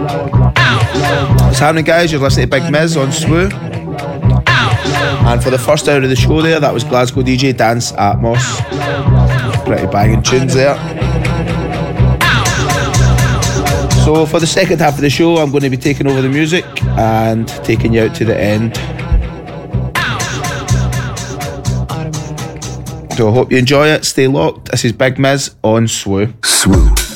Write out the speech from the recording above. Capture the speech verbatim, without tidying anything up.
What's happening, guys? You're listening to Big Miz on Swoo. And for the first hour of the show there, that was Glasgow D J Dance Atmos. Pretty banging tunes there. So for the second half of the show, I'm going to be taking over the music and taking you out to the end. So I hope you enjoy it. Stay locked. This is Big Miz on Swoo. Swoo.